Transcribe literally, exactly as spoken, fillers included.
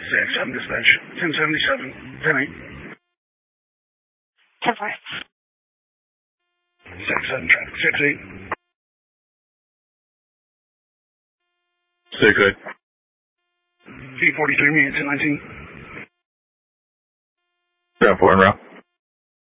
Six, seven dispatch. ten seventy-seven. ten eight. ten four. Six, seven traffic. Six, eight. Six, eight. eight forty-three, me at ten nineteen. ten four, en route.